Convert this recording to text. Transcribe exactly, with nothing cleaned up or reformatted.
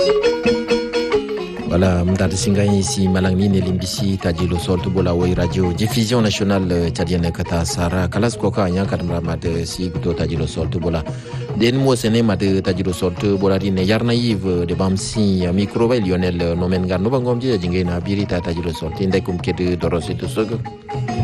Voilà, mtati singai ici malangni limbisi tajilo soltu bola wai radio diffusion nationale tchadienne kata sara kalas koka nya kadmra made si kuto tajilo soltu bola den mo sene made tajilo soltu bola rine yarna yiv de bamsi micro ba Lionel nomen garno bangom je jingai na birita tajilo soltu ndai kum kede dorositu sogo